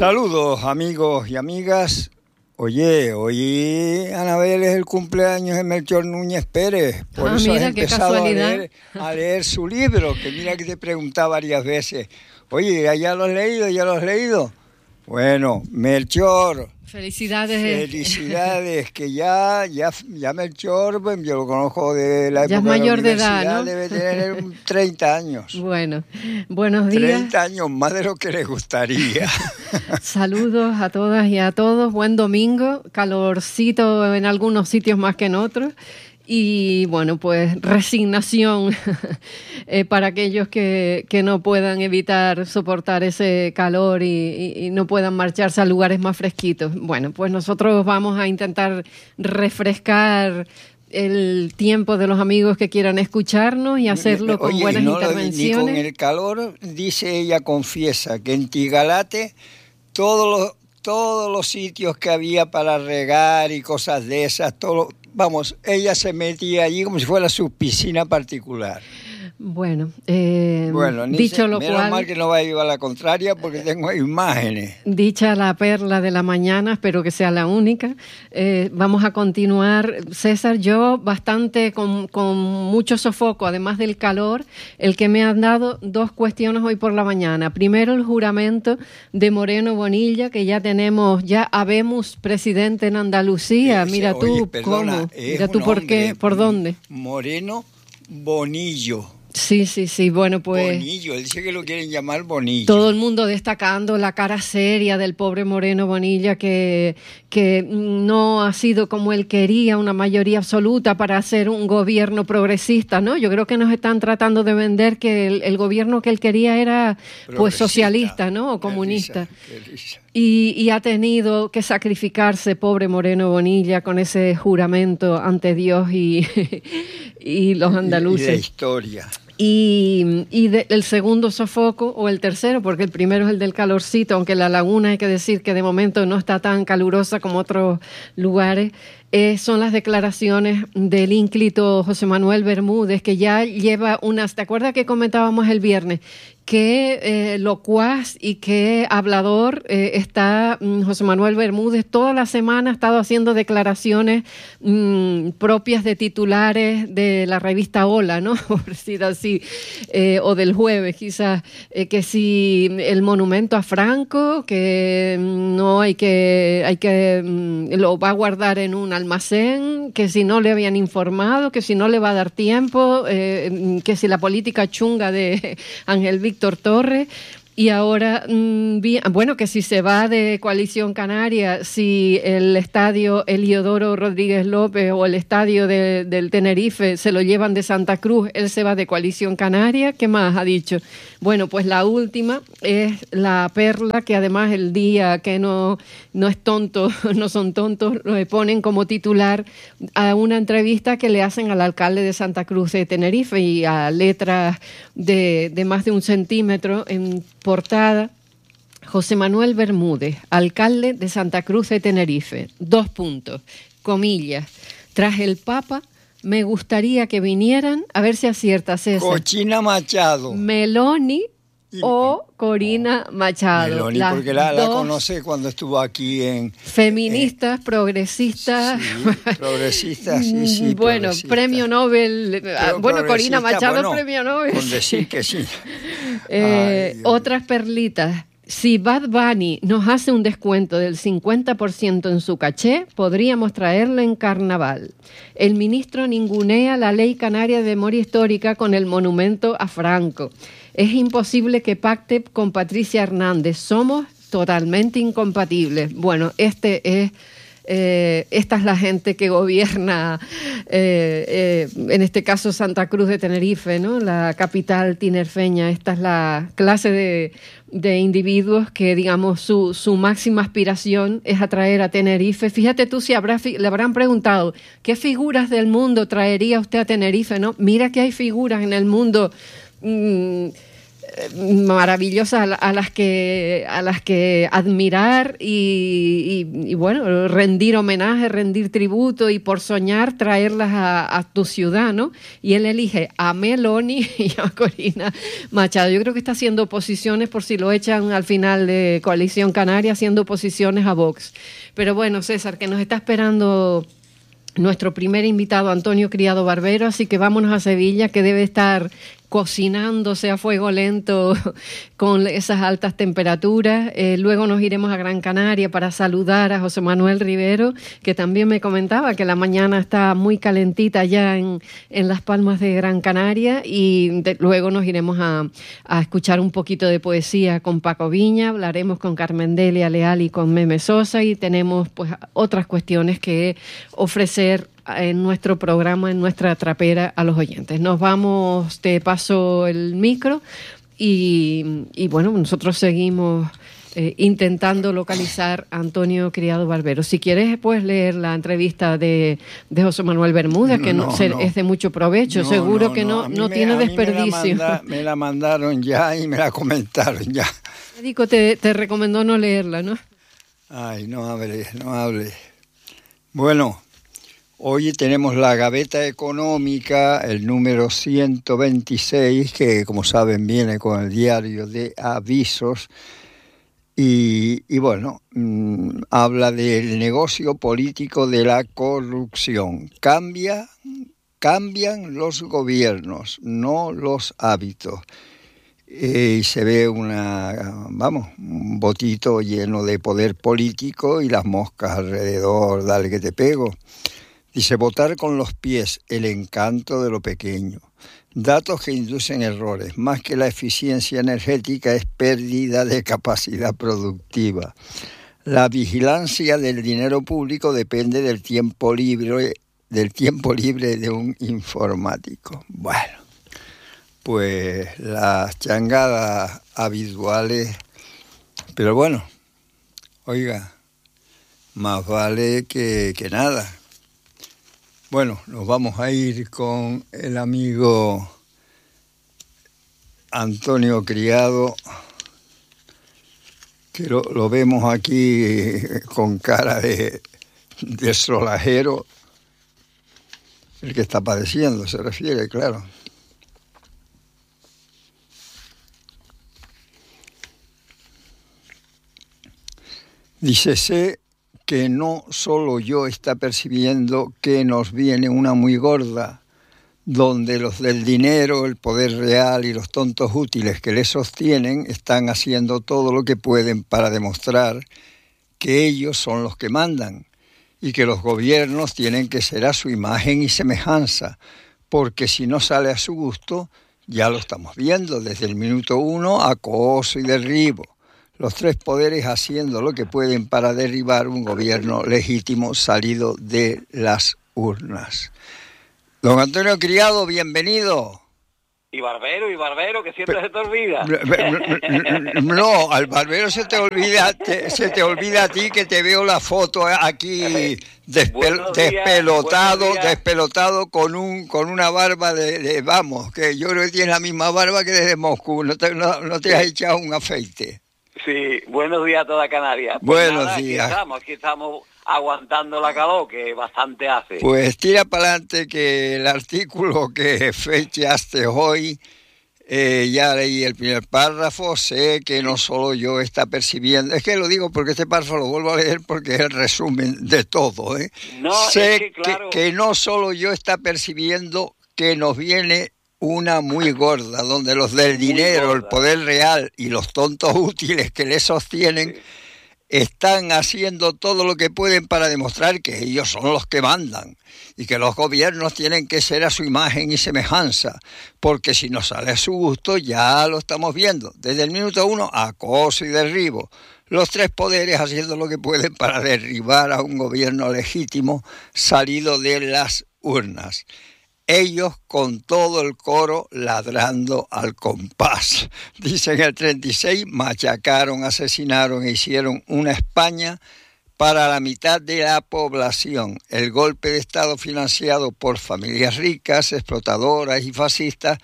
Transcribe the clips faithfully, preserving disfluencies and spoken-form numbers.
Saludos amigos y amigas. Oye, hoy Anabel es el cumpleaños de Melchor Núñez Pérez. Por ah, eso mira, has empezado a leer, a leer su libro, que mira que te preguntaba varias veces. Oye, ¿ya lo has leído? ¿Ya lo has leído? Bueno, Melchor. Felicidades. Felicidades, que ya, ya, ya Melchor, yo lo conozco de la época ya es mayor de la de edad, ¿no? Debe tener treinta años. Bueno, buenos días. treinta años más de lo que le gustaría. Saludos a todas y a todos. Buen domingo, calorcito en algunos sitios más que en otros. Y bueno, pues resignación eh, para aquellos que, que no puedan evitar soportar ese calor y, y, y no puedan marcharse a lugares más fresquitos. Bueno, pues nosotros vamos a intentar refrescar el tiempo de los amigos que quieran escucharnos y hacerlo con Oye, buenas no intervenciones. Lo, ni con el calor, dice ella, confiesa que en Tigalate todos los, todos los sitios que había para regar y cosas de esas, todo, vamos, ella se metía allí como si fuera su piscina particular. Bueno, eh, bueno dicho se, lo menos cual... mal que no va a llevar la contraria porque tengo imágenes. Dicha la perla de la mañana, espero que sea la única. Eh, vamos a continuar. César, yo bastante con, con mucho sofoco, además del calor, el que me han dado dos cuestiones hoy por la mañana. Primero, el juramento de Moreno Bonilla, que ya tenemos, ya habemos presidente en Andalucía. Ese, mira tú, oye, perdona, ¿cómo? Mira tú, ¿por qué? ¿Por dónde? Moreno Bonillo. Sí, sí, sí, bueno, pues... Bonillo, él dice que lo quieren llamar Bonillo. Todo el mundo destacando la cara seria del pobre Moreno Bonilla, que, que no ha sido como él quería, una mayoría absoluta para hacer un gobierno progresista, ¿no? Yo creo que nos están tratando de vender que el, el gobierno que él quería era pues socialista, ¿no? O comunista. Qué risa, qué risa. Y, y ha tenido que sacrificarse, pobre Moreno Bonilla, con ese juramento ante Dios y, y los andaluces. Y de historia. Y, y de, el segundo sofoco, o el tercero, porque el primero es el del calorcito, aunque la laguna hay que decir que de momento no está tan calurosa como otros lugares, eh, son las declaraciones del ínclito José Manuel Bermúdez, que ya lleva unas... ¿Te acuerdas que comentábamos el viernes? Qué eh, locuaz y qué hablador eh, está mm, José Manuel Bermúdez. Toda la semana ha estado haciendo declaraciones mm, propias de titulares de la revista Hola, ¿no? Por decir así, eh, o del Jueves quizás, eh, que si el monumento a Franco, que mm, no hay que, hay que mm, lo va a guardar en un almacén, que si no le habían informado, que si no le va a dar tiempo, eh, que si la política chunga de Ángel Víctor Torres, y ahora, bueno, que si se va de Coalición Canaria, si el estadio Eliodoro Rodríguez López o el estadio de, del Tenerife se lo llevan de Santa Cruz, él se va de Coalición Canaria. ¿Qué más ha dicho? Bueno, pues la última es la perla, que además el día que no, no es tonto, no son tontos, lo ponen como titular a una entrevista que le hacen al alcalde de Santa Cruz de Tenerife, y a letras de, de más de un centímetro en portada: José Manuel Bermúdez, alcalde de Santa Cruz de Tenerife. Dos puntos, comillas. Tras el Papa, me gustaría que vinieran, a ver si acierta César. Cochina Machado. Meloni y, o Corina oh, Machado. Meloni, las porque la, la dos conoce cuando estuvo aquí en... Feministas, eh, progresistas. Sí, progresistas, sí, sí. Bueno, premio Nobel. Pero bueno, Corina Machado, bueno, premio Nobel. Con decir que sí. eh, Ay, otras perlitas. Si Bad Bunny nos hace un descuento del cincuenta por ciento en su caché, podríamos traerlo en carnaval. El ministro ningunea la ley canaria de memoria histórica con el monumento a Franco. Es imposible que pacte con Patricia Hernández. Somos totalmente incompatibles. Bueno, este es... Eh, esta es la gente que gobierna, eh, eh, en este caso Santa Cruz de Tenerife, ¿no? La capital tinerfeña. Esta es la clase de, de individuos que, digamos, su, su máxima aspiración es atraer a Tenerife. Fíjate tú si habrá, le habrán preguntado ¿qué figuras del mundo traería usted a Tenerife? ¿No? Mira que hay figuras en el mundo... Mmm, maravillosas a, a las que a las que admirar y, y, y bueno, rendir homenaje, rendir tributo y por soñar traerlas a, a tu ciudad, ¿no? Y él elige a Meloni y a Corina Machado. Yo creo que está haciendo oposiciones, por si lo echan al final de Coalición Canaria, haciendo oposiciones a Vox. Pero bueno, César, que nos está esperando nuestro primer invitado, Antonio Criado Barbero, así que vámonos a Sevilla, que debe estar cocinándose a fuego lento con esas altas temperaturas. Eh, luego nos iremos a Gran Canaria para saludar a José Manuel Rivero, que también me comentaba que la mañana está muy calentita ya en, en Las Palmas de Gran Canaria, y de, luego nos iremos a, a escuchar un poquito de poesía con Paco Viña, hablaremos con Carmen Delia Leal y con Meme Sosa, y tenemos pues otras cuestiones que ofrecer en nuestro programa, en nuestra trapera a los oyentes. Nos vamos, te paso el micro y, y bueno, nosotros seguimos eh, intentando localizar a Antonio Criado Barbero. Si quieres, puedes leer la entrevista de, de José Manuel Bermúdez, que no, no, se, no. es de mucho provecho, no, seguro no, que no, no me, tiene desperdicio. Me la, manda, me la mandaron ya y me la comentaron ya. El médico te, te recomendó no leerla, ¿no? Ay, no hable, no hable. Bueno, hoy tenemos la Gaveta Económica, el número ciento veintiséis, que como saben viene con el diario de avisos, y, y bueno, mmm, habla del negocio político de la corrupción. Cambia, cambian los gobiernos, no los hábitos. Eh, y se ve una, vamos, un botito lleno de poder político y las moscas alrededor, dale que te pego. Dice, votar con los pies, el encanto de lo pequeño. Datos que inducen errores. Más que la eficiencia energética es pérdida de capacidad productiva. La vigilancia del dinero público depende del tiempo libre, del tiempo libre de un informático. Bueno, pues las changadas habituales. Pero bueno, oiga, más vale que, que nada. Bueno, nos vamos a ir con el amigo Antonio Criado, que lo, lo vemos aquí con cara de, de solajero, el que está padeciendo, se refiere, claro. Dícese que no solo yo está percibiendo que nos viene una muy gorda, donde los del dinero, el poder real y los tontos útiles que le sostienen están haciendo todo lo que pueden para demostrar que ellos son los que mandan y que los gobiernos tienen que ser a su imagen y semejanza, porque si no sale a su gusto, ya lo estamos viendo desde el minuto uno, acoso y derribo. Los tres poderes haciendo lo que pueden para derribar un gobierno legítimo salido de las urnas. Don Antonio Criado, bienvenido. Y Barbero, y Barbero, que siempre Pe- se te olvida. No, al Barbero se te olvida, te, se te olvida a ti, que te veo la foto aquí despel, días, despelotado, despelotado con un con una barba de, de, vamos, que yo creo que tienes la misma barba que desde Moscú, no te, no, no te has echado un afeite. Sí, buenos días a toda Canarias. Pues buenos nada, días. Aquí estamos, aquí estamos aguantando la calor, que bastante hace. Pues tira para adelante, que el artículo que fechaste hoy, eh, ya leí el primer párrafo, sé que no solo yo está percibiendo, es que lo digo porque este párrafo lo vuelvo a leer porque es el resumen de todo, ¿eh? No, sé es que, claro... que, que no solo yo está percibiendo que nos viene una muy gorda, donde los del dinero, el poder real y los tontos útiles que le sostienen sí. están haciendo todo lo que pueden para demostrar que ellos son los que mandan y que los gobiernos tienen que ser a su imagen y semejanza, porque si no sale a su gusto ya lo estamos viendo. Desde el minuto uno, acoso y derribo. Los tres poderes haciendo lo que pueden para derribar a un gobierno legítimo salido de las urnas. Ellos con todo el coro ladrando al compás. Dicen el treinta y seis, machacaron, asesinaron e hicieron una España para la mitad de la población. El golpe de Estado financiado por familias ricas, explotadoras y fascistas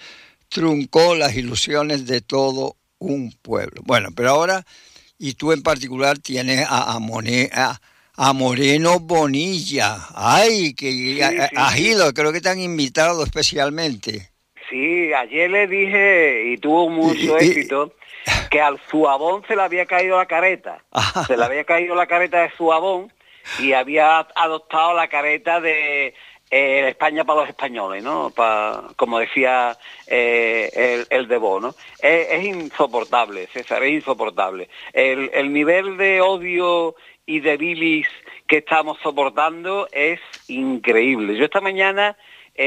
truncó las ilusiones de todo un pueblo. Bueno, pero ahora, y tú en particular tienes a, a, Moné, a, a Moreno Bonilla. Ay, que sí, a, sí, a ido, sí. Creo que te han invitado especialmente. Sí, ayer le dije, y tuvo mucho y, éxito, y, que al Zuabón se le había caído la careta. Ajá. Se le había caído la careta de Zuabón y había adoptado la careta de eh, España para los españoles, ¿no? Pa, como decía eh, el, el Debo, ¿no? Es, es insoportable, César, es insoportable. El, el nivel de odio y de bilis que estamos soportando es increíble. Yo esta mañana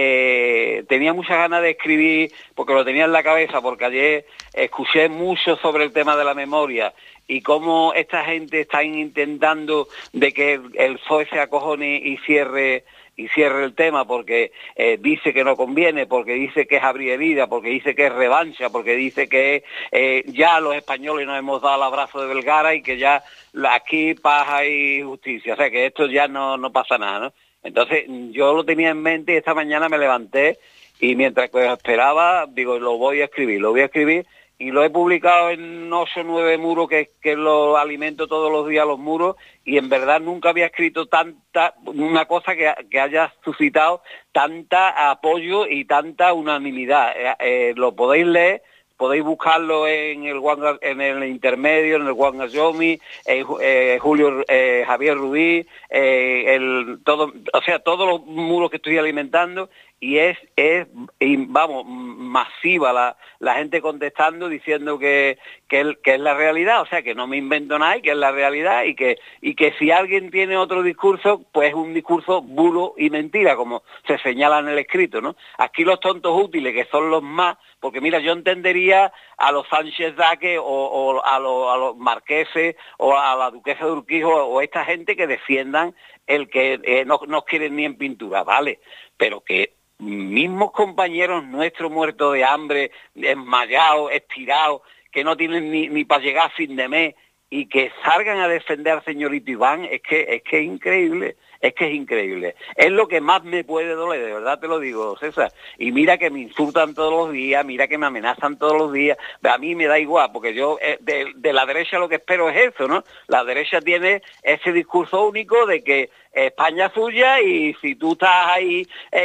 eh, tenía muchas ganas de escribir, porque lo tenía en la cabeza, porque ayer escuché mucho sobre el tema de la memoria y cómo esta gente está intentando de que el, el P S O E se acojone y cierre y cierre el tema, porque eh, dice que no conviene, porque dice que es abrir herida, porque dice que es revancha, porque dice que eh, ya los españoles nos hemos dado el abrazo de Vergara y que ya aquí paz y justicia, o sea que esto ya no, no pasa nada, ¿no? Entonces yo lo tenía en mente y esta mañana me levanté y mientras que esperaba, digo, lo voy a escribir, lo voy a escribir y lo he publicado en ocho o nueve muros que, que lo alimento todos los días los muros y en verdad nunca había escrito tanta, una cosa que, que haya suscitado tanta apoyo y tanta unanimidad. Eh, eh, lo podéis leer, podéis buscarlo en el en el intermedio, en el Wangayomi, eh, eh, Julio eh, Javier Rubí, eh, el todo, o sea, todos los muros que estoy alimentando y es es y vamos masiva la, la gente contestando diciendo que que, que es la realidad, o sea, que no me invento nada y que es la realidad y que y que si alguien tiene otro discurso, pues es un discurso bulo y mentira, como se señala en el escrito, ¿no? Aquí los tontos útiles, que son los más, porque mira, yo entendería a los Sánchez Daque o, o a, los, a los marqueses o a la duquesa de Urquijo o esta gente que defiendan el que eh, no nos quieren ni en pintura, ¿vale? Pero que mismos compañeros nuestros muertos de hambre, desmayados, estirados, que no tienen ni, ni para llegar a fin de mes y que salgan a defender al señorito Iván, es que es que es increíble, es que es increíble. Es lo que más me puede doler, de verdad te lo digo, César. Y mira que me insultan todos los días, mira que me amenazan todos los días. A mí me da igual, porque yo eh, de, de la derecha lo que espero es eso, ¿no? La derecha tiene ese discurso único de que España es suya y si tú estás ahí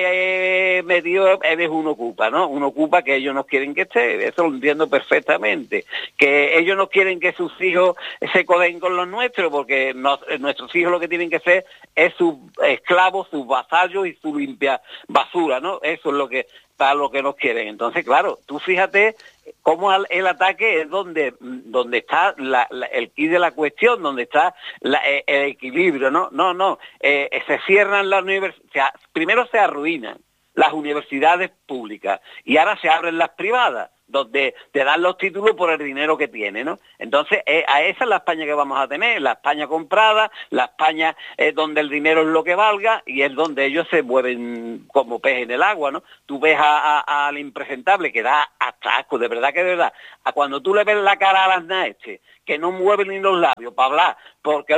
eh, metido eres un ocupa, ¿no? Un ocupa que ellos no quieren que esté, eso lo entiendo perfectamente. Que ellos no quieren que sus hijos se coden con los nuestros, porque no, nuestros hijos lo que tienen que ser es sus esclavos, sus vasallos y su limpia basura, ¿no? Eso es lo que para lo que nos quieren. Entonces, claro, tú fíjate cómo el ataque es donde donde está la, la, el quid de la cuestión, donde está la, el equilibrio, ¿no? No, no, eh, se cierran las universidades, primero se arruinan las universidades públicas y ahora se abren las privadas, donde te dan los títulos por el dinero que tiene, ¿no? Entonces, eh, a esa es la España que vamos a tener, la España comprada, la España eh, donde el dinero es lo que valga y es donde ellos se mueven como pez en el agua, ¿no? Tú ves a, a, al impresentable que da hasta asco, de verdad que de verdad, a cuando tú le ves la cara a las naestes, que no mueven ni los labios para hablar, porque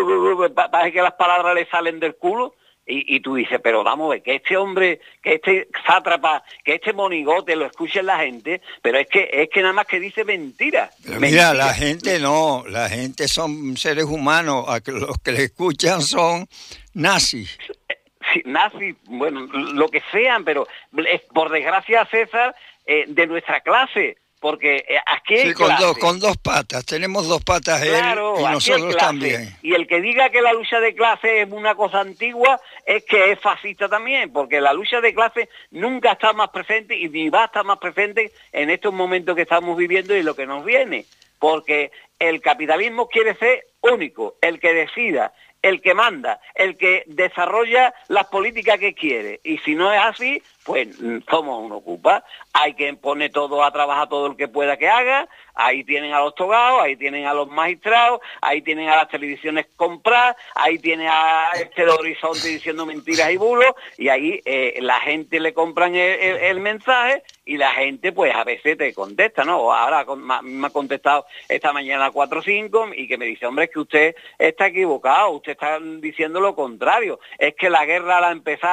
parece que las palabras le salen del culo. Y, y tú dices, pero vamos a ver, que este hombre, que este sátrapa, que este monigote lo escuche la gente, pero es que es que nada más que dice mentira. Pero mentira. Mira, la gente no, la gente son seres humanos, a que los que le escuchan son nazis. Sí, nazis, bueno, lo que sean, pero por desgracia, César, eh, de nuestra clase. Porque aquí sí, con dos, con dos patas, tenemos dos patas claro, él y nosotros también. Y el que diga que la lucha de clase es una cosa antigua es que es fascista también, porque la lucha de clase nunca está más presente y ni va a estar más presente en estos momentos que estamos viviendo y lo que nos viene. Porque el capitalismo quiere ser único, el que decida, el que manda, el que desarrolla las políticas que quiere. Y si no es así, pues somos un ocupa. Hay que poner todo a trabajar todo el que pueda que haga. Ahí tienen a los togados, ahí tienen a los magistrados, ahí tienen a las televisiones compradas, ahí tienen a este de Horizonte diciendo mentiras y bulos, y ahí eh, la gente le compran el, el, el mensaje y la gente pues a veces te contesta, ¿no? Ahora me ha contestado esta mañana cuatro o cinco y que me dice, hombre, es que usted está equivocado, usted está diciendo lo contrario, es que la guerra la empezaron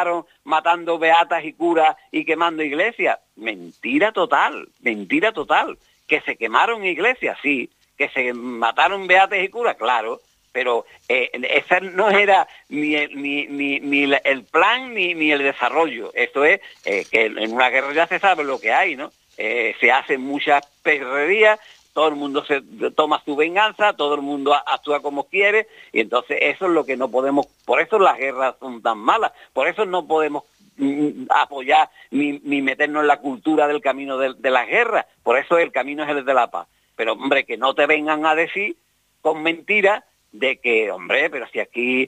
matando beatas y curas y quemando iglesias. Mentira total, mentira total. Que se quemaron iglesias, sí. Que se mataron beatas y curas, claro. Pero eh, ese no era ni el, ni, ni, ni el plan ni, ni el desarrollo. Esto es eh, que en una guerra ya se sabe lo que hay, ¿no? Eh, se hacen muchas perrerías, todo el mundo se toma su venganza, todo el mundo actúa como quiere, y entonces eso es lo que no podemos, por eso las guerras son tan malas, por eso no podemos mm, apoyar ni, ni meternos en la cultura del camino de, de las guerras, por eso el camino es el de la paz. Pero hombre, que no te vengan a decir con mentiras de que, hombre, pero si aquí,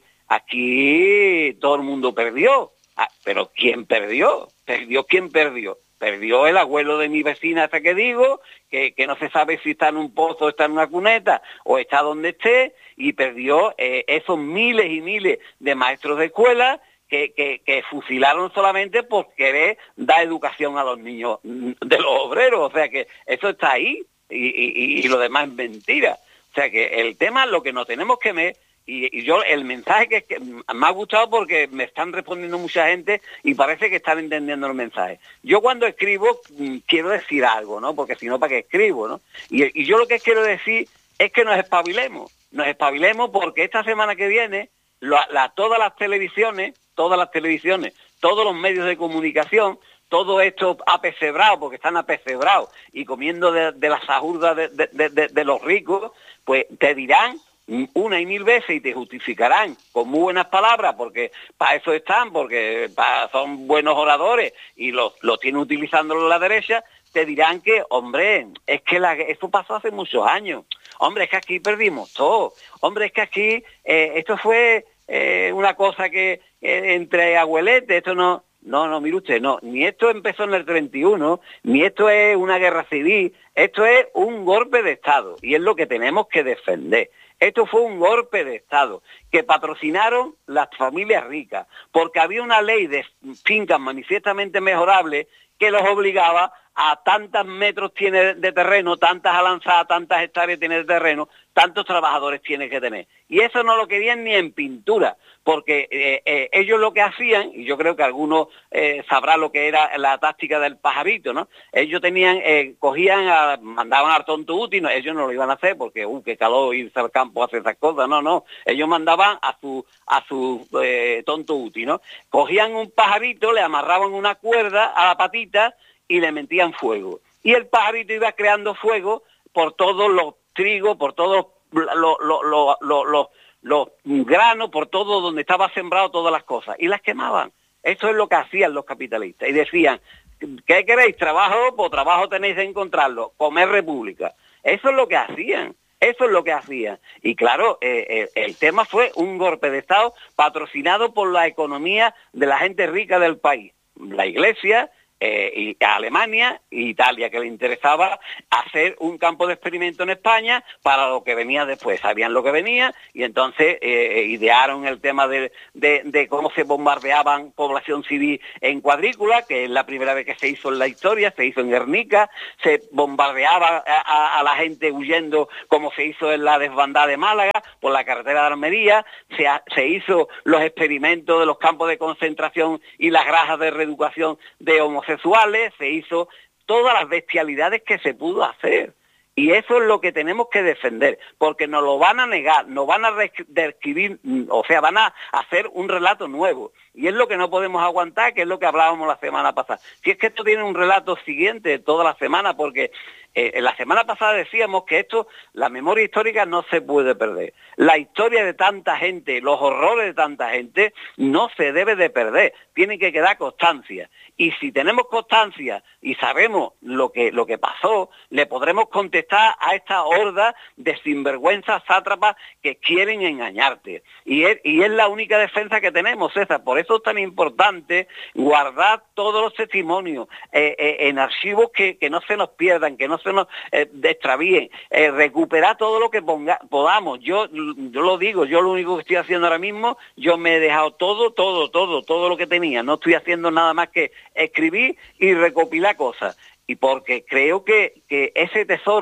aquí todo el mundo perdió. Ah, pero ¿quién perdió? ¿Perdió quién perdió? Perdió el abuelo de mi vecina esta que digo, que, que no se sabe si está en un pozo, está en una cuneta, o está donde esté, y perdió eh, esos miles y miles de maestros de escuela que, que, que fusilaron solamente por querer dar educación a los niños de los obreros. O sea que eso está ahí, y, y, y lo demás es mentira. O sea que el tema, lo que nos tenemos que ver, y, y yo el mensaje que, que me ha gustado porque me están respondiendo mucha gente y parece que están entendiendo el mensaje. Yo cuando escribo quiero decir algo, ¿no? Porque si no, ¿para qué escribo, no? Y, y yo lo que quiero decir es que nos espabilemos, nos espabilemos porque esta semana que viene la, la, todas las televisiones, todas las televisiones, todos los medios de comunicación, todo esto apesebrado, porque están apesebrados y comiendo de, de las sajurdas de, de, de, de los ricos, pues te dirán una y mil veces y te justificarán con muy buenas palabras, porque para eso están, porque pa, son buenos oradores y los, los tienen utilizando la derecha, te dirán que, hombre, es que la, eso pasó hace muchos años, hombre, es que aquí perdimos todo, hombre, es que aquí eh, esto fue eh, una cosa que eh, entre abueletes, esto no... No, no, mire usted, no, ni esto empezó en el treinta y uno, ni esto es una guerra civil, esto es un golpe de Estado, y es lo que tenemos que defender. Esto fue un golpe de Estado que patrocinaron las familias ricas, porque había una ley de fincas manifiestamente mejorables que los obligaba a tantos metros tiene de terreno, tantas alanzadas, tantas hectáreas tiene de terreno, tantos trabajadores tiene que tener. Y eso no lo querían ni en pintura, porque eh, eh, ellos lo que hacían, y yo creo que algunos eh, sabrán lo que era la táctica del pajarito, ¿no? Ellos tenían, eh, cogían, a, mandaban al tonto útil, no, ellos no lo iban a hacer porque, uh, qué calor irse al campo a hacer esas cosas, no, no. Ellos mandaban a su, a su eh, tonto útil, ¿no? Cogían un pajarito, le amarraban una cuerda a la patita y le metían fuego. Y el pajarito iba creando fuego por todos los trigos, por todos los, los, los, los, los, los granos, por todo donde estaba sembrado todas las cosas. Y las quemaban. Eso es lo que hacían los capitalistas. Y decían, ¿qué queréis? ¿Trabajo? Pues trabajo tenéis que encontrarlo. Comer república. Eso es lo que hacían. Eso es lo que hacían. Y claro, eh, eh, el tema fue un golpe de Estado patrocinado por la economía de la gente rica del país. La Iglesia... Eh, y a Alemania e Italia, que le interesaba hacer un campo de experimento en España para lo que venía después. Sabían lo que venía y entonces eh, idearon el tema de, de, de cómo se bombardeaban población civil en cuadrícula, que es la primera vez que se hizo en la historia, se hizo en Guernica, se bombardeaba a, a, a la gente huyendo como se hizo en la desbandada de Málaga, por la carretera de Almería, se, se hizo los experimentos de los campos de concentración y las granjas de reeducación de homosexuales, sexuales, se hizo todas las bestialidades que se pudo hacer. Y eso es lo que tenemos que defender, porque nos lo van a negar, nos van a describir, o sea, van a hacer un relato nuevo. Y es lo que no podemos aguantar, que es lo que hablábamos la semana pasada. Si es que esto tiene un relato siguiente toda la semana, porque eh, la semana pasada decíamos que esto, la memoria histórica no se puede perder. La historia de tanta gente, los horrores de tanta gente, no se debe de perder. Tiene que quedar constancia. Y si tenemos constancia y sabemos lo que, lo que pasó, le podremos contestar a esta horda de sinvergüenzas sátrapas que quieren engañarte. Y es, y es la única defensa que tenemos, César. Por eso es tan importante guardar todos los testimonios eh, eh, en archivos que, que no se nos pierdan, que no se nos eh, extravíen, eh, recuperar todo lo que ponga, podamos. Yo, yo lo digo, yo lo único que estoy haciendo ahora mismo, yo me he dejado todo, todo, todo, todo lo que tenía. No estoy haciendo nada más que escribir y recopilar cosas. Y porque creo que, que ese tesoro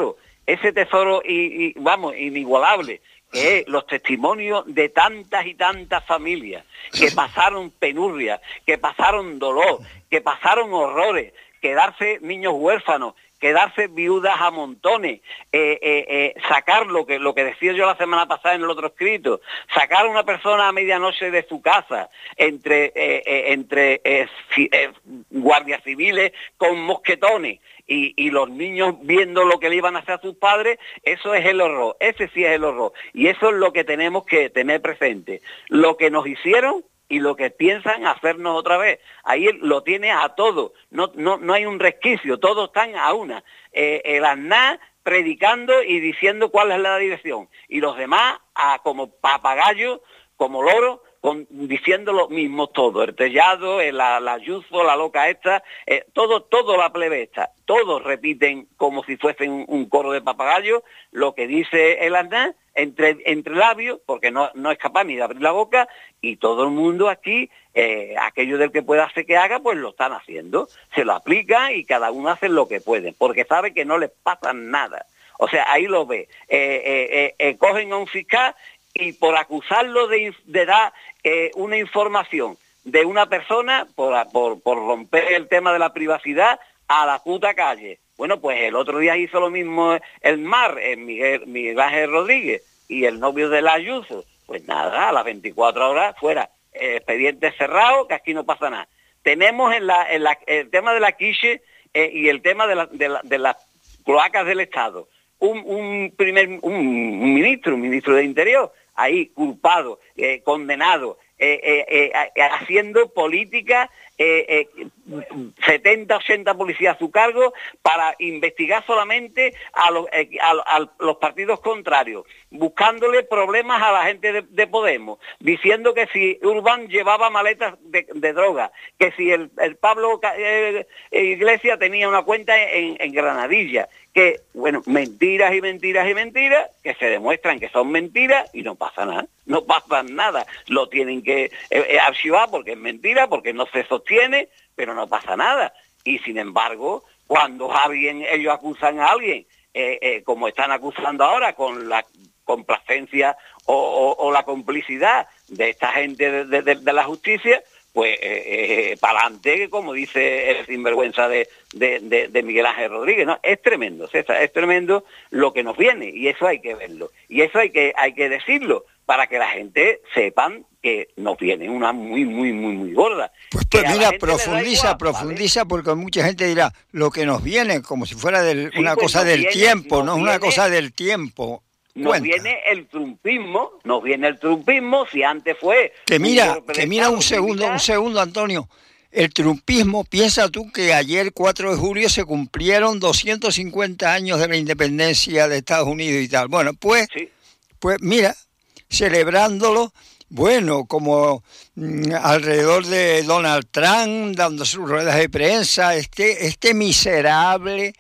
ese tesoro, y, y vamos, inigualable, que es los testimonios de tantas y tantas familias que pasaron penurria, que pasaron dolor, que pasaron horrores, quedarse niños huérfanos, quedarse viudas a montones, eh, eh, eh, sacar lo que lo que decía yo la semana pasada en el otro escrito, sacar a una persona a medianoche de su casa, entre, eh, eh, entre eh, ci, eh, guardias civiles con mosquetones, y, y los niños viendo lo que le iban a hacer a sus padres, eso es el horror, ese sí es el horror, y eso es lo que tenemos que tener presente. Lo que nos hicieron y lo que piensan hacernos otra vez. Ahí lo tiene a todo, no, no, no hay un resquicio, todos están a una. Eh, el Aznar predicando y diciendo cuál es la dirección, y los demás a, como papagayos, como loros, con, diciendo lo mismo todo, el Tellado, el, la, la Ayuso, la loca esta, eh, todo, todo la plebe esta, todos repiten como si fuesen un, un coro de papagayos lo que dice el Aznar, entre, entre labios, porque no, no es capaz ni de abrir la boca, y todo el mundo aquí, eh, aquello del que pueda hacer que haga, pues lo están haciendo, se lo aplica y cada uno hace lo que puede, porque sabe que no les pasa nada. O sea, ahí lo ve, eh, eh, eh, eh, cogen a un fiscal y por acusarlo de, de dar eh, una información de una persona, por, por, por romper el tema de la privacidad, a la puta calle. Bueno, pues el otro día hizo lo mismo el Mar, el Miguel, Miguel Ángel Rodríguez, y el novio de la Ayuso. Pues nada, a las veinticuatro horas fuera, eh, expediente cerrado, que aquí no pasa nada. Tenemos en la, en la, el tema de la quiche eh, y el tema de, la, de, la, de las cloacas del Estado. Un, un primer un, un ministro, un ministro de Interior, ahí culpado, eh, condenado, eh, eh, eh, haciendo política, eh, eh, setenta, ochenta policías a su cargo para investigar solamente a los, eh, a, a los partidos contrarios, buscándole problemas a la gente de, de Podemos, diciendo que si Urbán llevaba maletas de, de droga, que si el, el Pablo eh, Iglesias tenía una cuenta en, en Granadilla, que, bueno, mentiras y mentiras y mentiras, que se demuestran que son mentiras y no pasa nada, no pasa nada. Lo tienen que eh, eh, archivar porque es mentira, porque no se sostiene, pero no pasa nada. Y sin embargo, cuando alguien, ellos acusan a alguien, eh, eh, como están acusando ahora, con la complacencia o, o, o la complicidad de esta gente de, de, de, de la justicia, pues eh, eh, para adelante, como dice el sinvergüenza de, de, de, de Miguel Ángel Rodríguez, ¿no? Es tremendo, César, es tremendo lo que nos viene, y eso hay que verlo, y eso hay que, hay que decirlo, para que la gente sepan que nos viene una muy, muy, muy, muy gorda. Pues, pues mira, profundiza, igual, profundiza, ¿vale? Porque mucha gente dirá, lo que nos viene, como si fuera del, sí, una pues cosa del viene, tiempo, no es una cosa del tiempo. Nos Cuenta. viene el trumpismo, nos viene el trumpismo, si antes fue... Que mira, que mira un segundo, un segundo, Antonio. El trumpismo, piensa tú que ayer, cuatro de julio, se cumplieron doscientos cincuenta años de la independencia de Estados Unidos y tal. Bueno, pues, sí. pues mira, celebrándolo, bueno, como mmm, alrededor de Donald Trump, dando sus ruedas de prensa, este, este miserable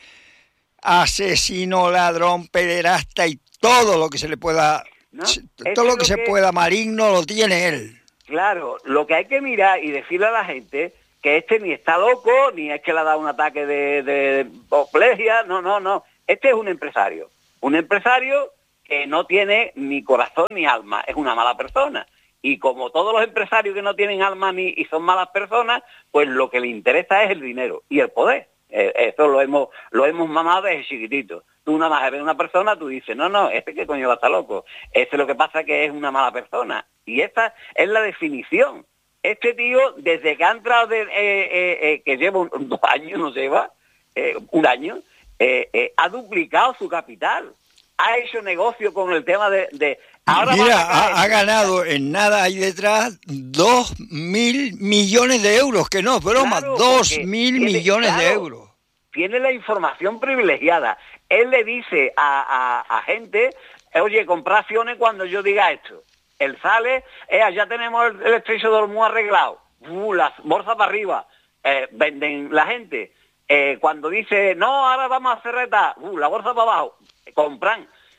asesino, ladrón, pederasta y todo lo que se le pueda, ¿no? todo lo que, lo que se pueda maligno lo tiene él. Claro, lo que hay que mirar y decirle a la gente que este ni está loco, ni es que le ha dado un ataque de, de apoplejía, no, no, no. Este es un empresario, un empresario que no tiene ni corazón ni alma, es una mala persona. Y como todos los empresarios que no tienen alma ni y son malas personas, pues lo que le interesa es el dinero y el poder. Eh, eso lo hemos lo hemos mamado desde chiquitito. Tú nada más ves una persona, tú dices, no, no, este que coño va a estar loco. Este lo que pasa es que es una mala persona. Y esta es la definición. Este tío, desde que ha entrado, de, eh, eh, eh, que lleva un, dos años, no lleva, eh, un año, eh, eh, ha duplicado su capital. Ha hecho negocio con el tema de... de ahora Mira, ha, ha ganado en nada ahí detrás dos mil millones de euros, que no es broma, claro, dos mil tiene, millones claro, de euros. Tiene la información privilegiada. Él le dice a, a, a gente, oye, compra acciones cuando yo diga esto. Él sale, eh, ya tenemos el, el estrecho de Hormuz arreglado, uh, las bolsas para arriba, eh, venden la gente. Eh, cuando dice, no, ahora vamos a hacer reta, uh, la bolsa para abajo, compran.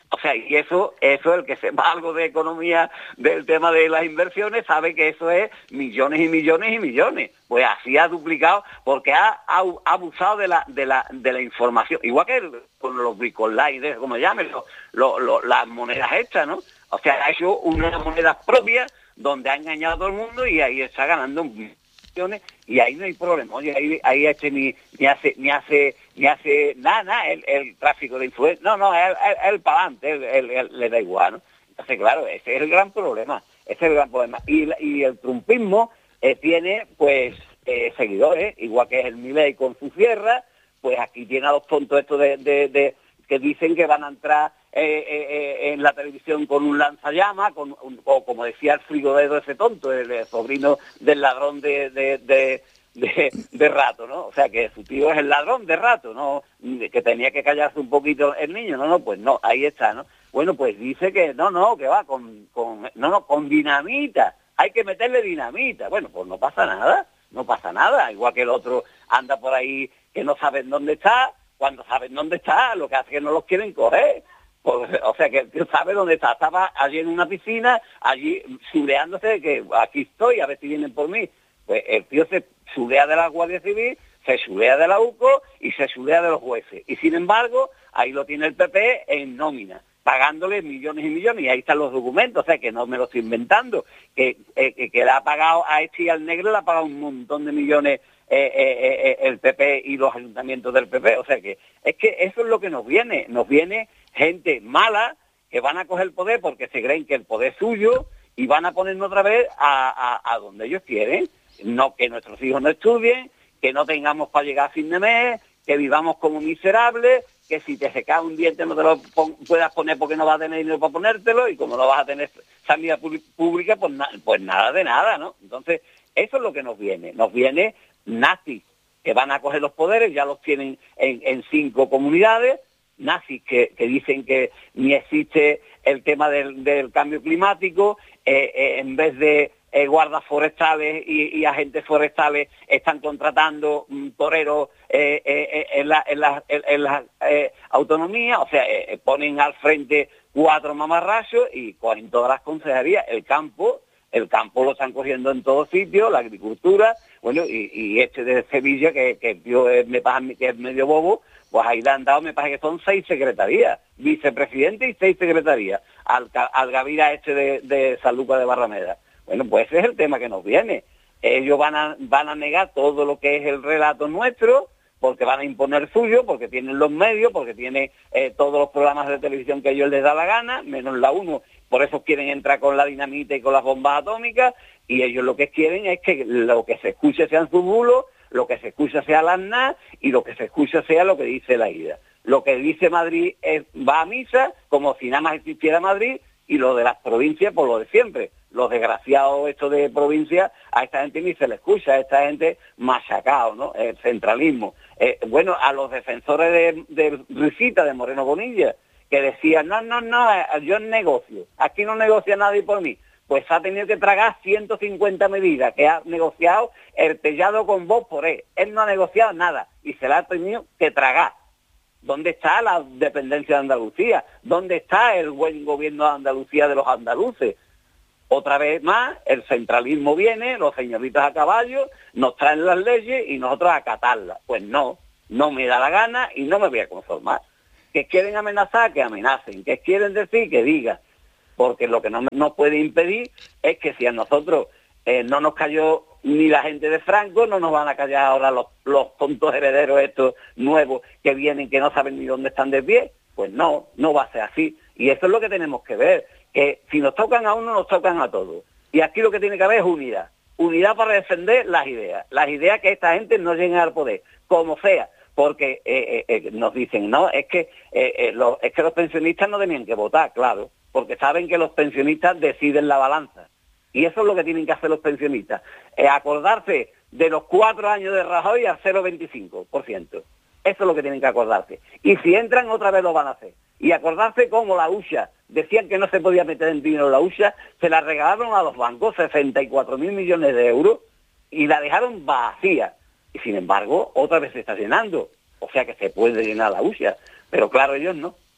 O sea, y eso, eso el que sepa algo de economía, del tema de las inversiones, sabe que eso es millones y millones y millones. Pues así ha duplicado, porque ha, ha, ha abusado de la, de la, de la información. Igual que el, con los bricolines, como llamen, lo, lo, lo, las monedas hechas, ¿no? O sea, ha hecho unas monedas propias donde ha engañado a todo el mundo y ahí está ganando millones y ahí no hay problema. Oye, ahí, ahí este ni, ni hace, ni hace, ni hace nada, nada el, el tráfico de influencia. No, no, él, él, él para adelante, él, él, él, le da igual, ¿no? Entonces, claro, ese es el gran problema, ese es el gran problema. Y, y el trumpismo eh, tiene, pues, eh, seguidores, igual que es el Milei con su sierra, pues aquí tiene a los tontos estos de, de, de que dicen que van a entrar eh, eh, en la televisión con un lanzallamas, con un, o como decía el frigodedo ese tonto, el, el sobrino del ladrón de, de, de, de, de rato, ¿no? O sea, que su tío es el ladrón de rato, ¿no? Que tenía que callarse un poquito el niño, no, no, pues no, ahí está, ¿no? Bueno, pues dice que no, no, que va con, con no, no, con dinamita, hay que meterle dinamita. Bueno, pues no pasa nada, no pasa nada, igual que el otro anda por ahí que no saben dónde está, cuando saben dónde está, lo que hace es que no los quieren coger. Pues, o sea, que el tío sabe dónde está. Estaba allí en una piscina, allí chuleándose, que aquí estoy, a ver si vienen por mí. Pues el tío se chulea de la Guardia Civil, se chulea de la U C O y se chulea de los jueces. Y sin embargo, ahí lo tiene el P P en nómina, pagándole millones y millones, y ahí están los documentos, o sea, que no me lo estoy inventando, que, eh, que le ha pagado a este y al negro, le ha pagado un montón de millones eh, eh, eh, el P P y los ayuntamientos del P P, o sea, que es que eso es lo que nos viene, nos viene gente mala que van a coger el poder porque se creen que el poder es suyo y van a ponernos otra vez a, a, a donde ellos quieren, no que nuestros hijos no estudien, que no tengamos para llegar a fin de mes, que vivamos como miserables, que si te se cae un diente no te lo pon, puedas poner porque no vas a tener dinero para ponértelo, y como no vas a tener sanidad pública, pues, na, pues nada de nada, ¿no? Entonces, eso es lo que nos viene. Nos viene nazis, que van a coger los poderes, ya los tienen en, en cinco comunidades, nazis que, que dicen que ni existe el tema del, del cambio climático, eh, eh, en vez de Eh, guardas forestales y, y agentes forestales están contratando um, toreros eh, eh, en la, en la, en, en la eh, autonomía, o sea, eh, ponen al frente cuatro mamarrachos y cogen todas las consejerías. El campo, el campo lo están cogiendo en todos sitios, la agricultura, bueno, y, y este de Sevilla, que, que yo eh, me pasa que es medio bobo, pues ahí le han dado, me parece que son seis secretarías, vicepresidente y seis secretarías, al, al Gavira este de, de San Lucas de Barrameda. Bueno, pues ese es el tema que nos viene. Ellos van a, van a negar todo lo que es el relato nuestro, porque van a imponer suyo, porque tienen los medios, porque tienen eh, todos los programas de televisión que a ellos les da la gana, menos la uno. Por eso quieren entrar con la dinamita y con las bombas atómicas, y ellos lo que quieren es que lo que se escuche sean sus bulos, lo que se escucha sea la A N A, y lo que se escucha sea lo que dice la I D A. Lo que dice Madrid es, va a misa, como si nada más existiera Madrid, y lo de las provincias, por lo de siempre. Los desgraciados estos de provincia, a esta gente ni se le escucha, a esta gente machacado, ¿no? El centralismo. Eh, bueno, a los defensores de, de Risita, de Moreno Bonilla, que decían, no, no, no, yo negocio, aquí no negocia nadie por mí. Pues ha tenido que tragar ciento cincuenta medidas que ha negociado el Tellado con Vox por él. Él no ha negociado nada y se la ha tenido que tragar. ¿Dónde está la dependencia de Andalucía? ¿Dónde está el buen gobierno de Andalucía de los andaluces? Otra vez más, el centralismo viene, los señoritos a caballo, nos traen las leyes y nosotros a acatarlas. Pues no, no me da la gana y no me voy a conformar. Que quieren amenazar, que amenacen. Que quieren decir, que digan. Porque lo que no nos puede impedir es que si a nosotros eh, no nos cayó ni la gente de Franco, no nos van a callar ahora los, los tontos herederos estos nuevos que vienen, que no saben ni dónde están de pie. Pues no, no va a ser así. Y eso es lo que tenemos que ver, que si nos tocan a uno, nos tocan a todos. Y aquí lo que tiene que haber es unidad. Unidad para defender las ideas. Las ideas que esta gente no lleguen al poder, como sea. Porque eh, eh, nos dicen, no, es que, eh, eh, los, es que los pensionistas no tenían que votar, claro, porque saben que los pensionistas deciden la balanza. Y eso es lo que tienen que hacer los pensionistas, eh, acordarse de los cuatro años de Rajoy al cero coma veinticinco por ciento. Eso es lo que tienen que acordarse. Y si entran, otra vez lo van a hacer. Y acordarse como la U S H, decían que no se podía meter en dinero la U S H, se la regalaron a los bancos, sesenta y cuatro mil millones de euros, y la dejaron vacía. Y sin embargo, otra vez se está llenando. O sea que se puede llenar la U S H, pero claro, ellos no.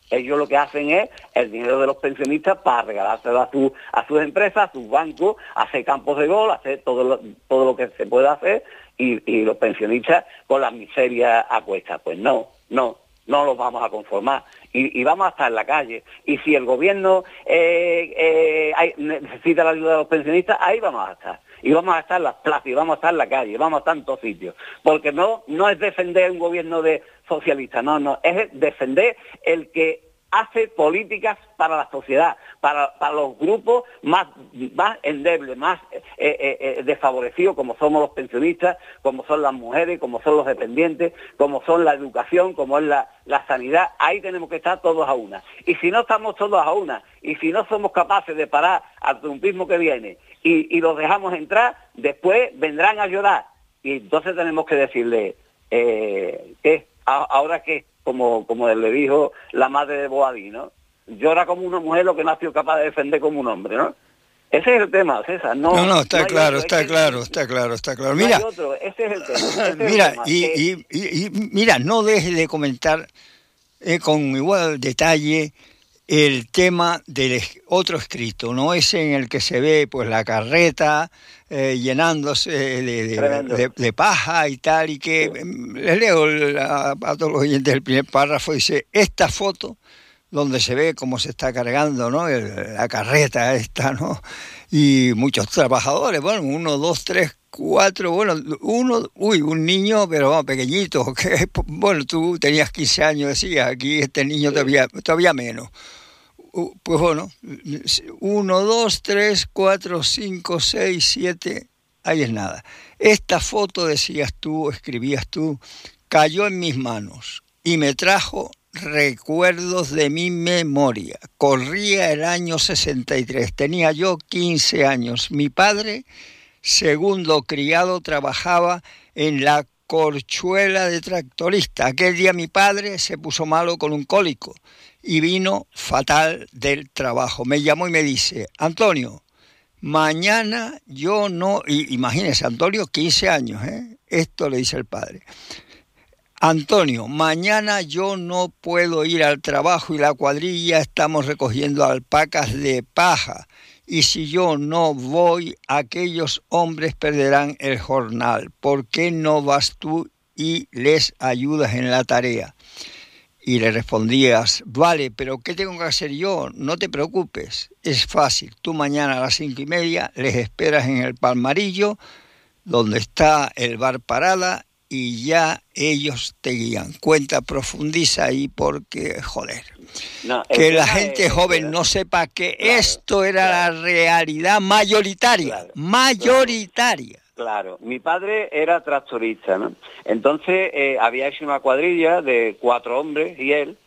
Ellos lo que hacen es el dinero de los pensionistas para regalárselo a, su, a sus empresas, a sus bancos, hacer campos de gol, hacer todo lo, todo lo que se puede hacer y, y los pensionistas con las miserias a cuestas. Pues no, no, no los vamos a conformar y, y vamos a estar en la calle. Y si el gobierno eh, eh, hay, necesita la ayuda de los pensionistas, ahí vamos a estar. Y vamos a estar en las plazas, y vamos a estar en la calle, vamos a estar en todos sitios. Porque no, no es defender un gobierno de socialista, no, no, es defender el que hace políticas para la sociedad, para, para los grupos más, más endebles, más eh, eh, eh, desfavorecidos, como somos los pensionistas, como son las mujeres, como son los dependientes, como son la educación, como es la, la sanidad. Ahí tenemos que estar todos a una. Y si no estamos todos a una, y si no somos capaces de parar al trumpismo que viene, y, y los dejamos entrar, después vendrán a llorar. Y entonces tenemos que decirle, eh, ¿qué? ¿Ahora qué? Como, como le dijo la madre de Boadí, ¿no? Llora como una mujer lo que no ha sido capaz de defender como un hombre, ¿no? Ese es el tema, César. No, no, no, está no claro, otro, está es claro, que, está claro, está claro. No mira, hay otro, ese es el tema. Ese es mira, el tema, y, que... y, y, y mira, no dejes de comentar eh, con igual detalle el tema del otro escrito, ¿no? Ese en el que se ve pues la carreta eh, llenándose de, de, de, de paja y tal, y que sí. Les leo la, a todos los oyentes el primer párrafo, dice, esta foto donde se ve cómo se está cargando, ¿no? El, la carreta esta, ¿no? Y muchos trabajadores, bueno, uno, dos, tres, cuatro, bueno, uno, uy, un niño, pero vamos, pequeñito, que, bueno, tú tenías quince años, decías, aquí este niño sí. todavía, todavía menos. Pues bueno, uno, dos, tres, cuatro, cinco, seis, siete, ahí es nada. Esta foto, decías tú, escribías tú, cayó en mis manos y me trajo recuerdos de mi memoria. Corría el año sesenta y tres, tenía yo quince años. Mi padre, segundo criado, trabajaba en la corchuela de tractorista. Aquel día mi padre se puso malo con un cólico y vino fatal del trabajo. Me llamó y me dice, Antonio, mañana yo no... Y, imagínese, Antonio, quince años, ¿eh? Esto le dice el padre. Antonio, mañana yo no puedo ir al trabajo y la cuadrilla estamos recogiendo alpacas de paja. Y si yo no voy, aquellos hombres perderán el jornal. ¿Por qué no vas tú y les ayudas en la tarea? Y le respondías, vale, pero ¿qué tengo que hacer yo? No te preocupes, es fácil. Tú mañana a las cinco y media les esperas en el Palmarillo, donde está el bar Parada, y ya ellos te guían. Cuenta, profundiza ahí porque, joder, no, que la gente es, joven es, no sepa que claro, esto era claro. la realidad mayoritaria, claro, mayoritaria. Claro. Claro, mi padre era tractorista, ¿no? Entonces eh, había hecho una cuadrilla de cuatro hombres y él,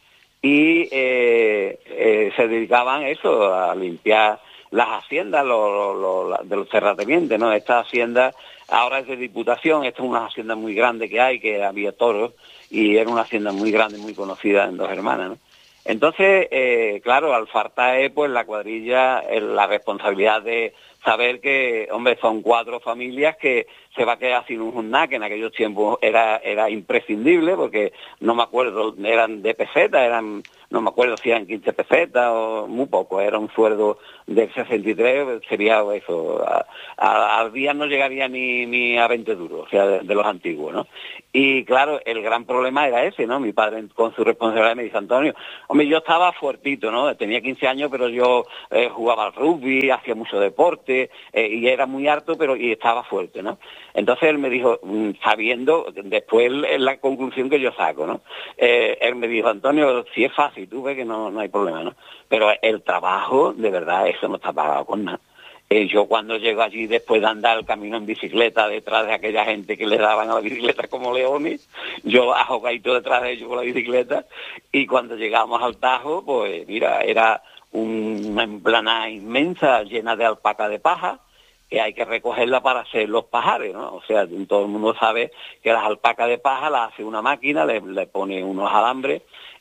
y eh, eh, se dedicaban a eso, a limpiar las haciendas lo, lo, lo, de los terratenientes, ¿no? Esta hacienda ahora es de Diputación, esta es una hacienda muy grande que hay, que había toros, y era una hacienda muy grande, muy conocida en Dos Hermanas, ¿no? Entonces, eh, claro, al Fartae, pues la cuadrilla, eh, la responsabilidad de saber que, hombre, son cuatro familias que se va a quedar sin un jornal, que en aquellos tiempos era era imprescindible, porque no me acuerdo, eran de peseta, eran, no me acuerdo si eran quince pesetas o muy poco, era un sueldo del sesenta y tres, sería eso, a, a, al día no llegaría ni, ni a veinte duros, o sea, de, de los antiguos, ¿no? Y claro, el gran problema era ese, ¿no? Mi padre con su responsabilidad me dice, Antonio, hombre, yo estaba fuertito, ¿no? Tenía quince años, pero yo eh, jugaba al rugby, hacía mucho deporte, eh, y era muy harto, pero y estaba fuerte, ¿no? Entonces él me dijo, sabiendo, después la conclusión que yo saco, ¿no? Eh, él me dijo, Antonio, si es fácil, tú ves que no, no hay problema, ¿no? Pero el trabajo, de verdad, eso no está pagado con nada. Eh, yo cuando llego allí, después de andar el camino en bicicleta detrás de aquella gente que le daban a la bicicleta como leones, yo ahogadito detrás de ellos con la bicicleta, y cuando llegamos al Tajo, pues mira, era una emplanada inmensa llena de alpaca de paja, que hay que recogerla para hacer los pajares, ¿no? O sea, todo el mundo sabe que las alpacas de paja las hace una máquina, le, le pone unos alambres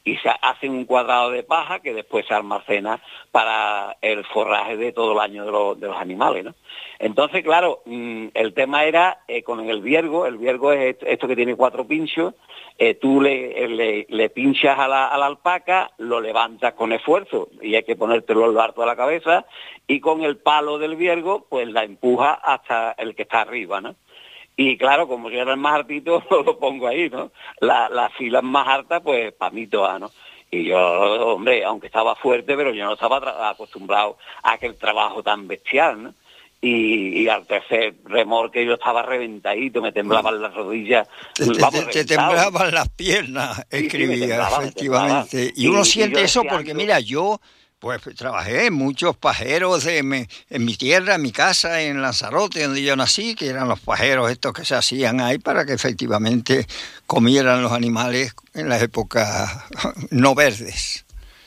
y se hacen un cuadrado de paja que después se almacena para el forraje de todo el año de, lo, de los animales, ¿no? Entonces, claro, el tema era eh, con el viergo. El viergo es esto que tiene cuatro pinchos. Eh, tú le, le, le pinchas a la, a la alpaca, lo levantas con esfuerzo y hay que ponértelo al harto a la cabeza, y con el palo del viergo pues la empuja hasta el que está arriba, ¿no? Y claro, como yo era el más hartito, lo pongo ahí, ¿no? La, las filas más hartas, pues para mí todas, ¿no? Y yo, hombre, aunque estaba fuerte, pero yo no estaba acostumbrado a aquel trabajo tan bestial, ¿no? Y, y al tercer remolque yo estaba reventadito, me temblaban las rodillas. Te, te, vamos, te temblaban las piernas, escribía, sí, sí, temblaba, efectivamente. Y uno y, siente y eso porque, mira, yo pues trabajé en muchos pajeros de, me, en mi tierra, en mi casa, en Lanzarote, donde yo nací, que eran los pajeros estos que se hacían ahí para que efectivamente comieran los animales en las épocas no verdes.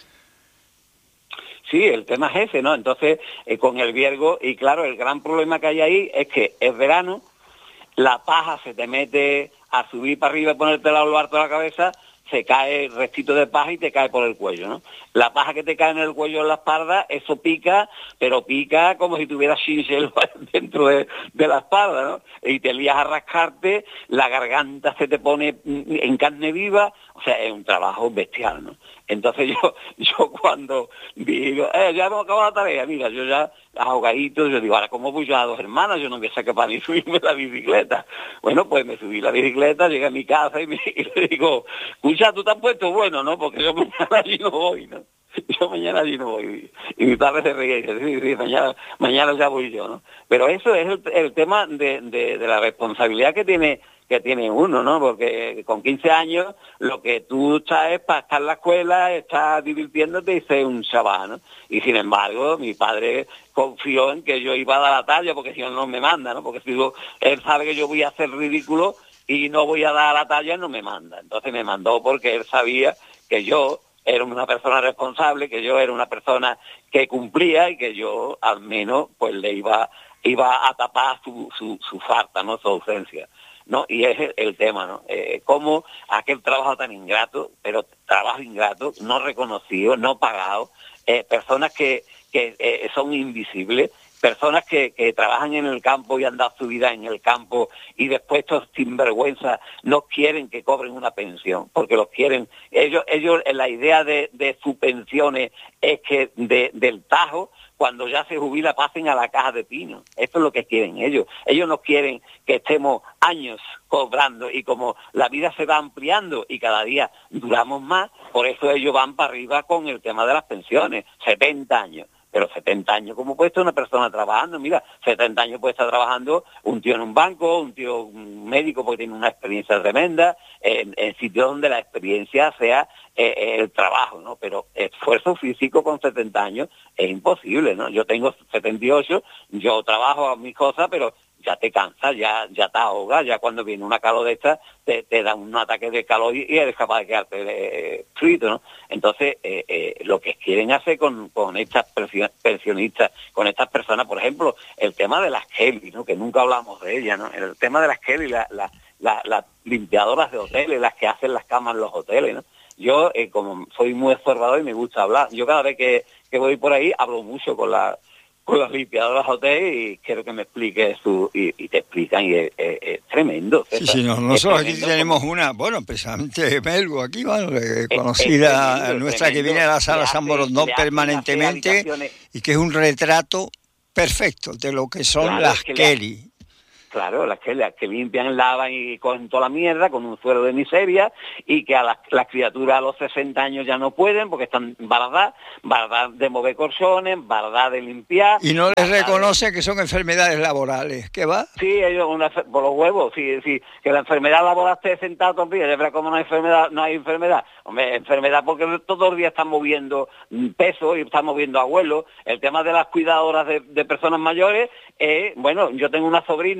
Sí, el tema es ese, ¿no? Entonces, eh, con el viergo, y claro, el gran problema que hay ahí es que es verano, la paja se te mete a subir para arriba y ponerte la harto de la cabeza, se cae el restito de paja y te cae por el cuello, ¿no? La paja que te cae en el cuello, en la espalda, eso pica, pero pica como si tuvieras chinchel dentro de, de la espalda, ¿no? Y te lías a rascarte, la garganta se te pone en carne viva, o sea, es un trabajo bestial, ¿no? Entonces yo yo cuando digo, eh, ya hemos acabado la tarea, mira, yo ya ahogadito, yo digo, ahora ¿cómo voy yo a dos hermanas? Yo no voy a ser capaz ni subirme la bicicleta. Bueno, pues me subí la bicicleta, llegué a mi casa y, me, y le digo, escucha, tú te has puesto bueno, ¿no? Porque yo mañana allí no voy, ¿no? Yo mañana allí no voy. Y mi padre se reía y dice, sí, sí, mañana, mañana ya voy yo, ¿no? Pero eso es el, el tema de, de, de la responsabilidad que tiene que tiene uno, ¿no? Porque con quince años lo que tú estás es para estar en la escuela, estás divirtiéndote y ser un chaval, ¿no? Y sin embargo, mi padre confió en que yo iba a dar la talla, porque si no, no me manda, ¿no? Porque si yo, él sabe que yo voy a hacer ridículo y no voy a dar la talla, no me manda. Entonces me mandó porque él sabía que yo era una persona responsable, que yo era una persona que cumplía y que yo al menos pues le iba, iba a tapar su, su, su falta, ¿no? Su ausencia. ¿No? Y es el, el tema, ¿no? Eh, cómo aquel trabajo tan ingrato, pero trabajo ingrato, no reconocido, no pagado, eh, personas que, que eh, son invisibles, personas que, que trabajan en el campo y han dado su vida en el campo y después estos sinvergüenzas no quieren que cobren una pensión, porque los quieren, ellos, ellos la idea de, de sus pensiones es que de, del tajo, cuando ya se jubila, pasen a la caja de pino. Esto es lo que quieren ellos. Ellos no quieren que estemos años cobrando, y como la vida se va ampliando y cada día duramos más, por eso ellos van para arriba con el tema de las pensiones. setenta años. Pero setenta años, ¿cómo puede estar una persona trabajando? Mira, setenta años puede estar trabajando un tío en un banco, un tío un médico porque tiene una experiencia tremenda, en, en sitios donde la experiencia sea eh, el trabajo, ¿no? Pero esfuerzo físico con setenta años es imposible, ¿no? Yo tengo setenta y ocho, yo trabajo a mis cosas, pero ya te cansas, ya ya te ahogas, ya cuando viene una calor de esta, te, te da un ataque de calor y eres capaz de quedarte eh, frito, ¿no? Entonces, eh, eh, lo que quieren hacer con, con estas pensionistas, con estas personas, por ejemplo, el tema de las Kelly, ¿no? Que nunca hablamos de ellas, ¿no? El tema de las Kelly, las la, la, la limpiadoras de hoteles, las que hacen las camas en los hoteles, ¿no? Yo, eh, como soy muy observador y me gusta hablar, yo cada vez que, que voy por ahí hablo mucho con la con las limpiadoras de hotel y quiero que me explique su y, y te explican y es, es, es tremendo. Sí, sí, no, nosotros aquí tenemos como... una, bueno, precisamente Melgo aquí, bueno, conocida, es, es nuestra tremendo, que viene a la sala San Borondón permanentemente y que es un retrato perfecto de lo que son claro, las que Kelly. Le... Claro, las que, las que limpian, lavan y cogen toda la mierda con un suelo de miseria, y que a las, las criaturas a los sesenta años ya no pueden porque están bardadas, bardadas de mover colchones, bardadas de limpiar. Y no les reconoce de... que son enfermedades laborales, ¿qué va? Sí, ellos una, por los huevos, sí, sí, que la enfermedad laboral esté sentado todo el día, ya verá cómo no hay enfermedad, no hay enfermedad. Hombre, enfermedad porque todos los días están moviendo peso y están moviendo abuelos. El tema de las cuidadoras de, de personas mayores, eh, bueno, yo tengo una sobrina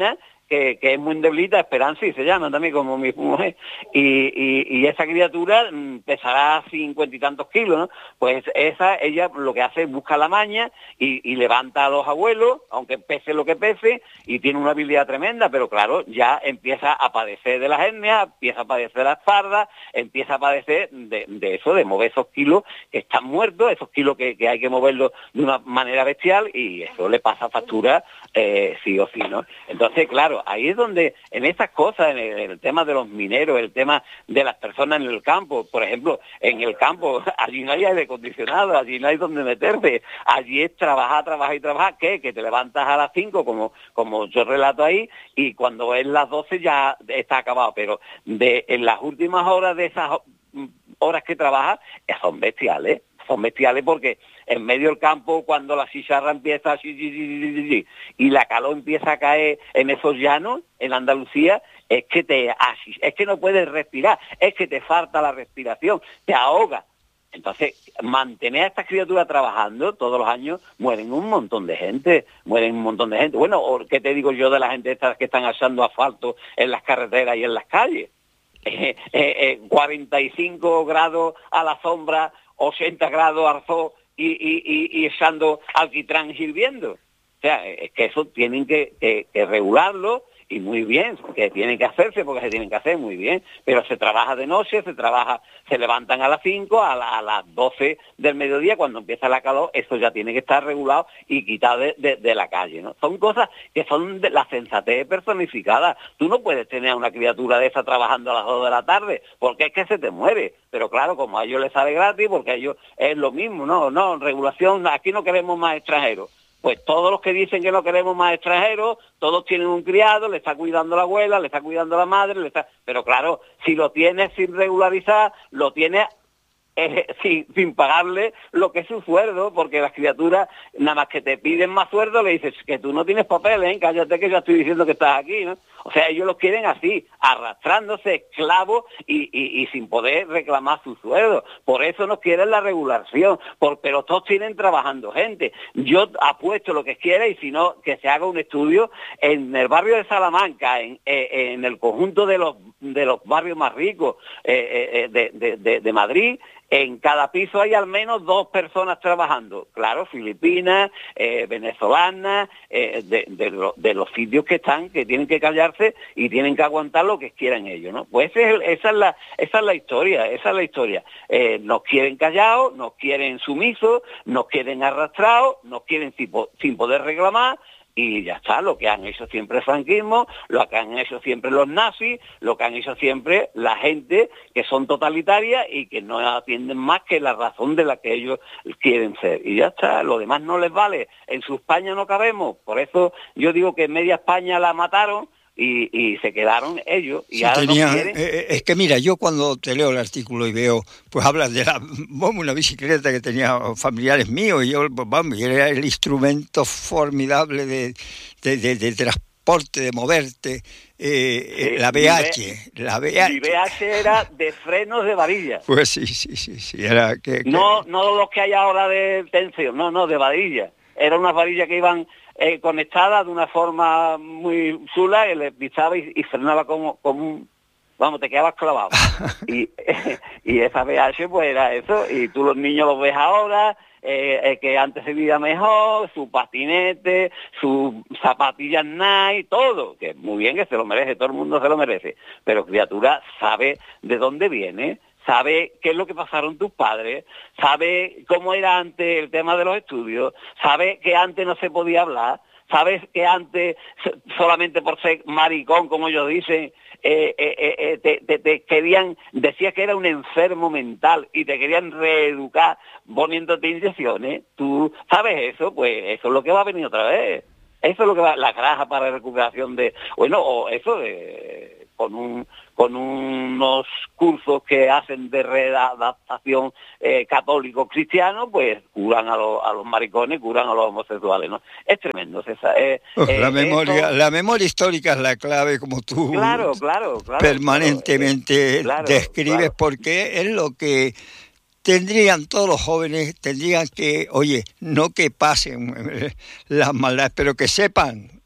que, que es muy endeblita, Esperanza, y se llama también como mi mujer, y, y, y esa criatura pesará cincuenta y tantos kilos, ¿no? Pues esa, ella lo que hace es busca la maña y, y levanta a los abuelos, aunque pese lo que pese, y tiene una habilidad tremenda, pero claro, ya empieza a padecer de las hernias, empieza a padecer de la espalda, empieza a padecer de, de eso, de mover esos kilos que están muertos, esos kilos que, que hay que moverlos de una manera bestial, y eso le pasa factura eh, sí o sí, ¿no? Entonces, claro, ahí es donde, en estas cosas, en el, en el tema de los mineros, el tema de las personas en el campo, por ejemplo, en el campo, allí no hay aire acondicionado, allí no hay donde meterse, allí es trabajar, trabajar y trabajar, ¿qué? Que te levantas a las cinco, como, como yo relato ahí, y cuando es las doce ya está acabado, pero de en las últimas horas de esas horas que trabajas, son bestiales, son bestiales porque en medio del campo, cuando la chicharra empieza y la calor empieza a caer en esos llanos, en Andalucía, es que te es que no puedes respirar, es que te falta la respiración, te ahoga. Entonces, mantener a estas criaturas trabajando todos los años, mueren un montón de gente, mueren un montón de gente. Bueno, ¿qué te digo yo de la gente estas que están echando asfalto en las carreteras y en las calles? Eh, eh, eh, cuarenta y cinco grados a la sombra, ochenta grados al sol y, y, y, y echando alquitrán hirviendo. O sea, es que eso tienen que, que, que regularlo, y muy bien, que tienen que hacerse porque se tienen que hacer muy bien, pero se trabaja de noche, se trabaja, se levantan a las cinco, a, la, a las doce del mediodía, cuando empieza la calor, eso ya tiene que estar regulado y quitado de, de, de la calle, ¿no? Son cosas que son de la sensatez personificada. Tú no puedes tener a una criatura de esa trabajando a las dos de la tarde, porque es que se te muere. Pero claro, como a ellos les sale gratis, porque a ellos es lo mismo, no, no, regulación, aquí no queremos más extranjeros. Pues todos los que dicen que no queremos más extranjeros, todos tienen un criado, le está cuidando la abuela, le está cuidando la madre, le está... pero claro, si lo tienes sin regularizar, lo tienes eh, sin, sin pagarle lo que es su sueldo, porque las criaturas, nada más que te piden más sueldo, le dices que tú no tienes papeles, ¿eh? Cállate que yo estoy diciendo que estás aquí, ¿no? O sea, ellos los quieren así, arrastrándose, esclavos y, y, y sin poder reclamar su sueldo. Por eso nos quieren la regulación, por, pero todos tienen trabajando gente. Yo apuesto lo que quiera, y si no, que se haga un estudio en el barrio de Salamanca, en, eh, en el conjunto de los, de los barrios más ricos eh, eh, de, de, de, de Madrid. En cada piso hay al menos dos personas trabajando. Claro, filipinas, eh, venezolanas, eh, de, de, lo, de los sitios que están, que tienen que callarse y tienen que aguantar lo que quieran ellos, ¿no? Pues ese es el, esa, es la, esa es la historia, esa es la historia. Eh, nos quieren callados, nos quieren sumisos, nos quieren arrastrados, nos quieren sin, sin poder reclamar, y ya está, lo que han hecho siempre el franquismo, lo que han hecho siempre los nazis, lo que han hecho siempre la gente que son totalitarias y que no atienden más que la razón de la que ellos quieren ser. Y ya está, lo demás no les vale. En su España no cabemos, por eso yo digo que media España la mataron, Y, y se quedaron ellos. Y sí, ahora tenía, no quieren... eh, es que mira, yo cuando te leo el artículo y veo, pues hablas de la, una bicicleta que tenía familiares míos, y yo, pues, vamos, era el instrumento formidable de, de, de, de transporte, de moverte, eh, sí, la B H, la B H. Mi B H era de frenos de varilla. Pues sí, sí, sí, sí, era que... No, que... no los que hay ahora de tensión, no, no, de varilla. Eran unas varillas que iban eh, conectadas de una forma muy chula, que le pisaba y, y frenaba como, como un... Vamos, te quedabas clavado. y, y esa B H pues era eso, y tú los niños los ves ahora, eh, eh, que antes se vivía mejor, su patinete, sus zapatillas Nike, todo, que muy bien, que se lo merece, todo el mundo se lo merece, pero criatura sabe de dónde viene, sabe qué es lo que pasaron tus padres, sabe cómo era antes el tema de los estudios, sabe que antes no se podía hablar, sabes que antes, solamente por ser maricón, como ellos dicen, eh, eh, eh, te, te, te querían, decías que era un enfermo mental y te querían reeducar poniéndote inyecciones. Tú sabes eso, pues eso es lo que va a venir otra vez. Eso es lo que va, la granja para recuperación de, bueno, o eso de, con un con unos cursos que hacen de readaptación eh, católico-cristiano, pues curan a, los, a los maricones, curan a los homosexuales, ¿no? Es tremendo, César. Eh, oh, eh, la memoria, eso... la memoria histórica es la clave, como tú claro, claro, claro, permanentemente claro, describes, claro. Porque es lo que tendrían todos los jóvenes, tendrían que, oye, no que pasen las maldades, pero que sepan